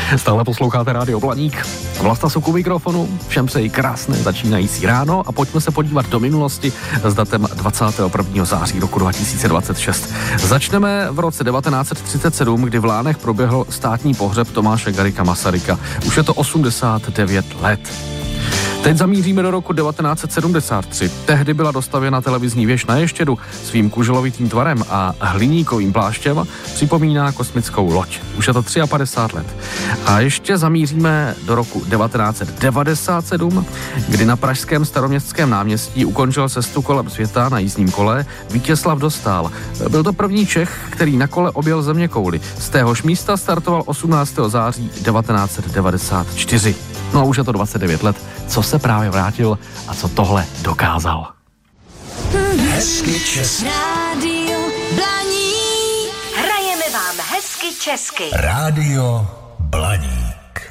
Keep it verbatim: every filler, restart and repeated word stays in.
Stále posloucháte Rádio Blaník. Vlasta Suku mikrofonu, všem přeji krásné začínající ráno a pojďme se podívat do minulosti s datem dvacátého prvního září roku dva tisíce dvacet šest. Začneme v roce devatenáct set třicet sedm, kdy v Lánech proběhl státní pohřeb Tomáše Garrigua Masaryka. Už je to osmdesát devět let. Teď zamíříme do roku devatenáct set sedmdesát tři. Tehdy byla dostavěna televizní věž na Ještědu. Svým kuželovitým tvarem a hliníkovým pláštěm připomíná kosmickou loď. Už je to padesát tři let. A ještě zamíříme do roku devatenáct set devadesát sedm, kdy na pražském Staroměstském náměstí ukončil cestu kolem světa na jízdním kole Vítězslav Dostál. Byl to první Čech, který na kole objel zeměkouli. Z téhož místa startoval osmnáctého září devatenáct set devadesát čtyři. No a už je to dvacet devět let, co se právě vrátil a co tohle dokázal. Hezky česky. Rádio Blaník. Hrajeme vám hezky česky. Rádio Blaník.